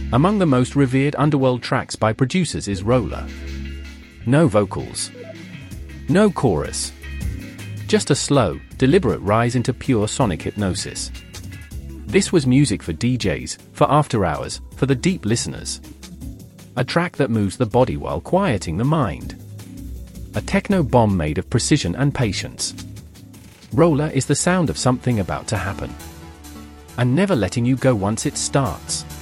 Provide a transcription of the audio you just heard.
Among the most revered underworld tracks by producers is Roller. No vocals. No chorus. Just a slow, deliberate rise into pure sonic hypnosis. This was music for DJs, for after hours, for the deep listeners. A track that moves the body while quieting the mind. A techno bomb made of precision and patience. Roller is the sound of something about to happen. And never letting you go once it starts.